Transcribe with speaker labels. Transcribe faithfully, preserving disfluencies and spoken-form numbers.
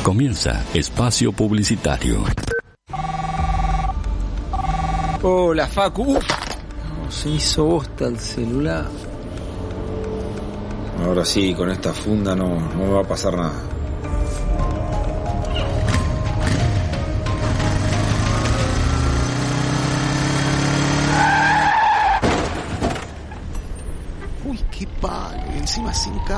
Speaker 1: Comienza Espacio Publicitario.
Speaker 2: Hola, Facu. Uf, no, se hizo bosta el celular.
Speaker 3: Ahora sí, con esta funda no, no me va a pasar nada.
Speaker 4: Uy, qué palo, encima sin cable.